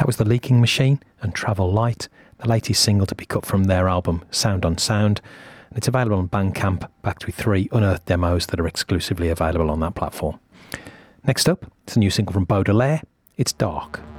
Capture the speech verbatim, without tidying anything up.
That was The Leaking Machine and Travel Light, the latest single to be cut from their album Sound on Sound. And it's available on Bandcamp, backed with three unearthed demos that are exclusively available on that platform. Next up, it's a new single from Baudelaire. It's Dark.